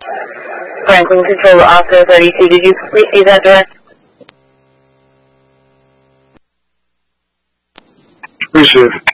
Franklin Control Oscar 32, did you receive that direct? Appreciate it.